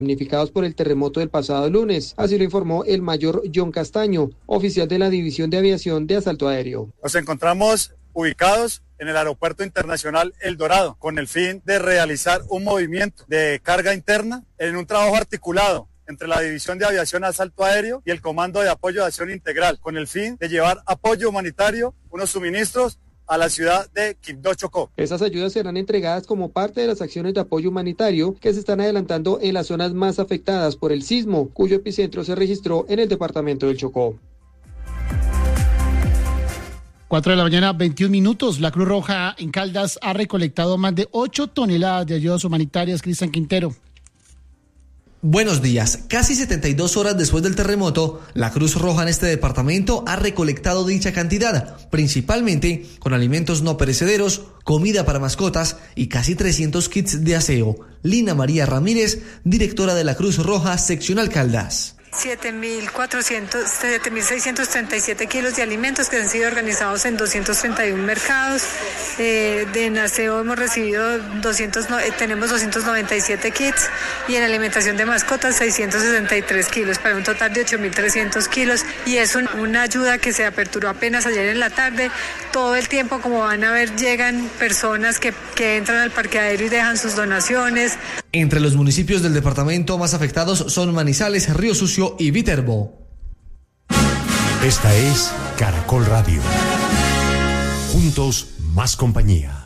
damnificados por el terremoto del pasado lunes. Así lo informó el mayor John Castaño, oficial de la División de Aviación de Asalto Aéreo. Nos encontramos ubicados en el Aeropuerto Internacional El Dorado, con el fin de realizar un movimiento de carga interna en un trabajo articulado entre la División de Aviación Asalto Aéreo y el Comando de Apoyo de Acción Integral, con el fin de llevar apoyo humanitario, unos suministros a la ciudad de Quibdó, Chocó. Estas ayudas serán entregadas como parte de las acciones de apoyo humanitario que se están adelantando en las zonas más afectadas por el sismo, cuyo epicentro se registró en el departamento del Chocó. 4:21 a.m. La Cruz Roja en Caldas ha recolectado más de 8 toneladas de ayudas humanitarias. Cristian Quintero. Buenos días. Casi 72 horas después del terremoto, la Cruz Roja en este departamento ha recolectado dicha cantidad, principalmente con alimentos no perecederos, comida para mascotas y casi 300 kits de aseo. Lina María Ramírez, directora de la Cruz Roja Seccional Caldas. 7.637 kilos de alimentos que han sido organizados en 231 mercados. De aseo hemos recibido tenemos 297 kits y en alimentación de mascotas 663 kilos para un total de 8.300 kilos y es una ayuda que se aperturó apenas ayer en la tarde. Todo el tiempo, como van a ver, llegan personas que entran al parqueadero y dejan sus donaciones. Entre los municipios del departamento más afectados son Manizales, Río Sucio y Viterbo. Esta es Caracol Radio. Juntos, más compañía.